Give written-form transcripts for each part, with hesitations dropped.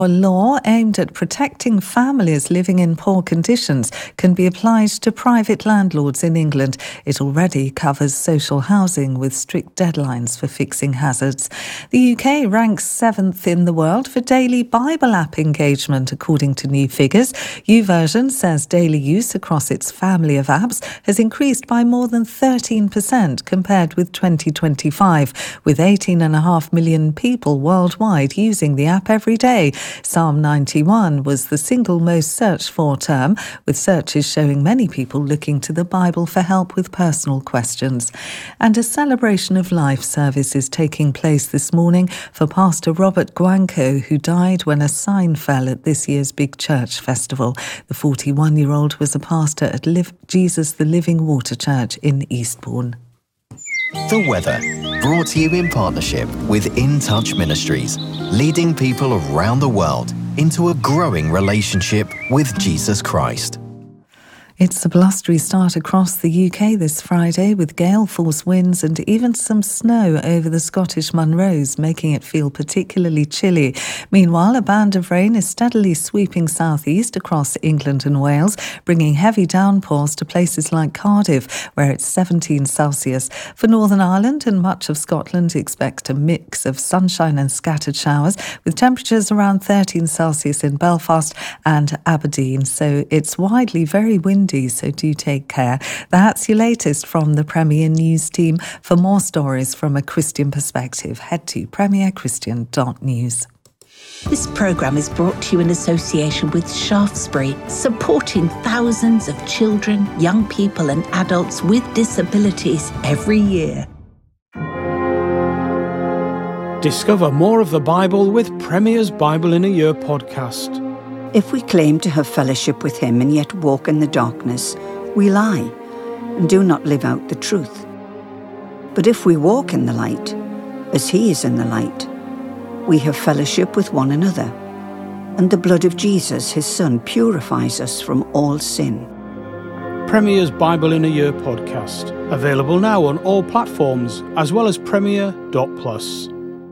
A law aimed at protecting families living in poor conditions can be applied to private landlords in England. It already covers social housing with strict deadlines for fixing hazards. The UK ranks 7th in the world for daily Bible app engagement, according to new figures. YouVersion says daily use across its family of apps has increased by more than 13% compared with 2025, with 18.5 million people worldwide using the app every day. Psalm 91 was the single most searched for term, with searches showing many people looking to the Bible for help with personal questions. And a celebration of life service is taking place this morning for Pastor Robert Guanco, who died when a sign fell at this year's Big Church Festival. The 41-year-old was a pastor at Jesus the Living Water Church in Eastbourne. The weather, brought to you in partnership with In Touch Ministries, leading people around the world into a growing relationship with Jesus Christ. It's a blustery start across the UK this Friday, with gale-force winds and even some snow over the Scottish Munros, making it feel particularly chilly. Meanwhile, a band of rain is steadily sweeping southeast across England and Wales, bringing heavy downpours to places like Cardiff, where it's 17 Celsius. For Northern Ireland and much of Scotland, expect a mix of sunshine and scattered showers, with temperatures around 13 Celsius in Belfast and Aberdeen. So it's widely very windy, so do take care. That's your latest from the Premier News team. For more stories from a Christian perspective, head to premierchristian.news. This programme is brought to you in association with Shaftesbury, supporting thousands of children, young people and adults with disabilities every year. Discover more of the Bible with Premier's Bible in a Year podcast. If we claim to have fellowship with him and yet walk in the darkness, we lie and do not live out the truth. But if we walk in the light, as he is in the light, we have fellowship with one another, and the blood of Jesus, his Son, purifies us from all sin. Premier's Bible in a Year podcast, available now on all platforms, as well as Premier.plus.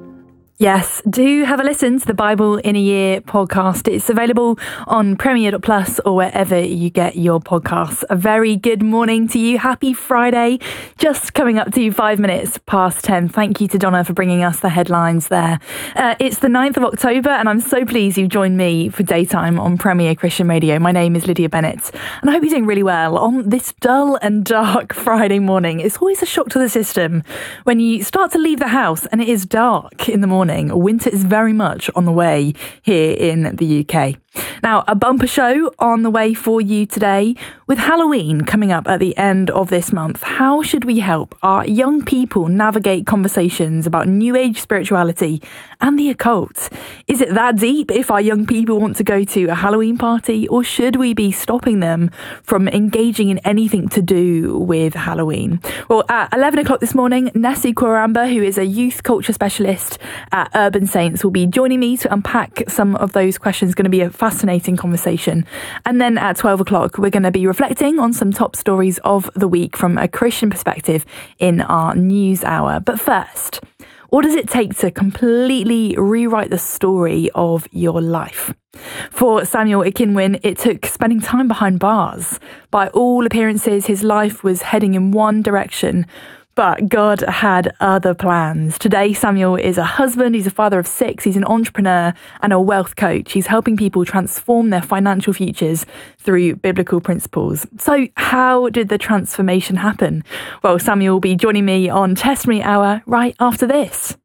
Yes, do have a listen to the Bible in a Year podcast. It's available on Premier.plus or wherever you get your podcasts. A very good morning to you. Happy Friday. Just coming up to 5 minutes past 10. Thank you to Donna for bringing us the headlines there. It's the 9th of October and I'm so pleased you've joined me for Daytime on Premier Christian Radio. My name is Lydia Bennett and I hope you're doing really well on this dull and dark Friday morning. It's always a shock to the system when you start to leave the house and it is dark in the morning. Winter is very much on the way here in the UK. Now, a bumper show on the way for you today. With Halloween coming up at the end of this month, how should we help our young people navigate conversations about New Age spirituality and the occult? Is it that deep if our young people want to go to a Halloween party, or should we be stopping them from engaging in anything to do with Halloween? Well, at 11 o'clock this morning, Nessie Kwaramba, who is a youth culture specialist at Urban Saints, will be joining me to unpack some of those questions. Going to be a fascinating conversation. And then at 12 o'clock, we're going to be reflecting on some top stories of the week from a Christian perspective in our news hour. But first, what does it take to completely rewrite the story of your life? For Samuel Ikinwin, it took spending time behind bars. By all appearances, his life was heading in one direction, but God had other plans. Today, Samuel is a husband, he's a father of 6, he's an entrepreneur and a wealth coach. He's helping people transform their financial futures through biblical principles. So how did the transformation happen? Well, Samuel will be joining me on Testimony Hour right after this.